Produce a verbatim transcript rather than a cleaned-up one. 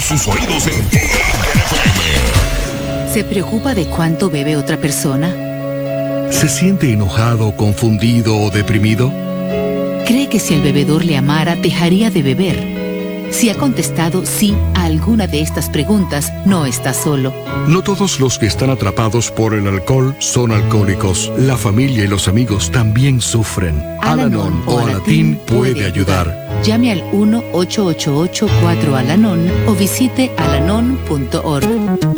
sus oídos en F M. ¿Se preocupa de cuánto bebe otra persona? ¿Se siente enojado, confundido o deprimido? ¿Cree que si el bebedor le amara, dejaría de beber? Si ha contestado sí a alguna de estas preguntas, no está solo. No todos los que están atrapados por el alcohol son alcohólicos. La familia y los amigos también sufren. Al-Anon o Alatín puede ayudar. Llame al uno ocho ocho ocho cuatro Al-Anon o visite alanon punto org.